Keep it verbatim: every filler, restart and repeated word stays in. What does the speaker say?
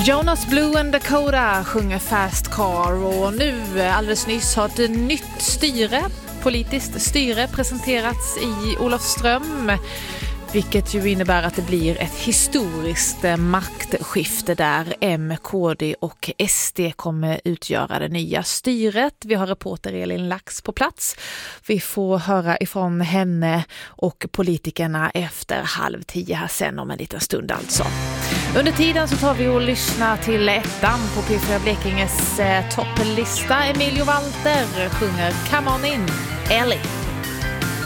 Jonas Blue and Dakota sjunger Fast Car, och nu alldeles nyss har ett nytt styre, politiskt styre, presenterats i Olofström, vilket ju innebär att det blir ett historiskt maktskifte där M, K D och S D kommer utgöra det nya styret. Vi har reporter Elin Lax på plats. Vi får höra ifrån henne och politikerna efter halv tio här sen om en liten stund alltså. Under tiden så tar vi och lyssnar till ettan på P fyra Blekinges eh, topplista. Emilio Walter sjunger Come On In, Ellie.